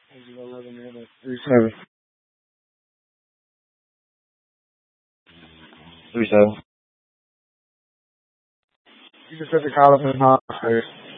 37. 37. You just said the Collins and Hawks first.